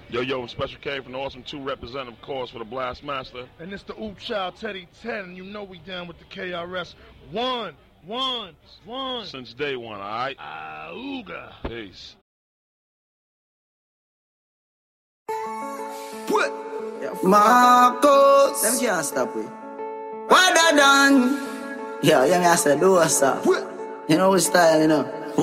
Yo, Special K from the Awesome 2 representative, of course, for the Blast Master. And it's the Oop Child Teddy 10, and you know we down with the KRS. One. Since day one, all right? Ooga. Peace. What? Marcos. Them can't stop it. What I done? Yeah, I said, do a stop. You know what style, you know?